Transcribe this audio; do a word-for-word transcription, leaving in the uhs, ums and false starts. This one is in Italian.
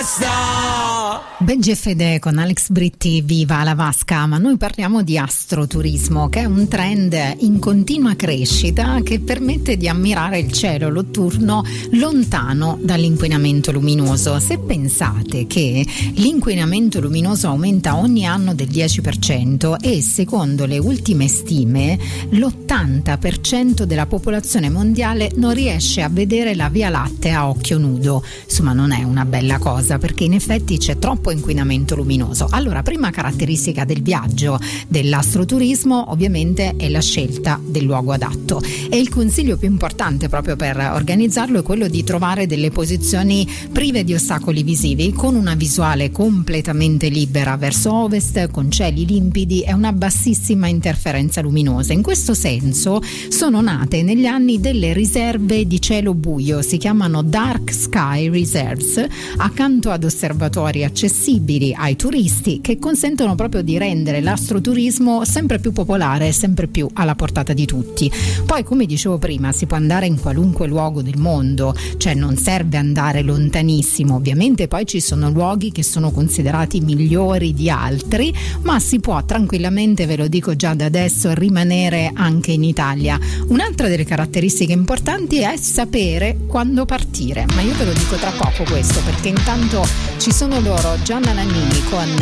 festa. Benji e Fede con Alex Britti, viva la vasca, ma noi parliamo di astroturismo, che è un trend in continua crescita che permette di ammirare il cielo notturno lontano dall'inquinamento luminoso. Se pensate che l'inquinamento luminoso aumenta ogni anno del dieci per cento e secondo le ultime stime l'ottanta per cento della popolazione mondiale non riesce a vedere la Via Lattea a occhio nudo, insomma non è una bella cosa, perché in effetti c'è troppo inquinamento luminoso. Allora, prima caratteristica del viaggio dell'astroturismo ovviamente è la scelta del luogo adatto, e il consiglio più importante proprio per organizzarlo è quello di trovare delle posizioni prive di ostacoli visivi, con una visuale completamente libera verso ovest, con cieli limpidi e una bassissima interferenza luminosa. In questo senso sono nate negli anni delle riserve di cielo buio, si chiamano Dark Sky Reserves, accanto ad osservatori accessibili ai turisti, che consentono proprio di rendere l'astroturismo sempre più popolare, sempre più alla portata di tutti. Poi, come dicevo prima, si può andare in qualunque luogo del mondo, cioè non serve andare lontanissimo. Ovviamente poi ci sono luoghi che sono considerati migliori di altri, ma si può tranquillamente, ve lo dico già da adesso, rimanere anche in Italia. Un'altra delle caratteristiche importanti è sapere quando partire, ma io ve lo dico tra poco questo, perché intanto ci sono loro, Gianna Nannini con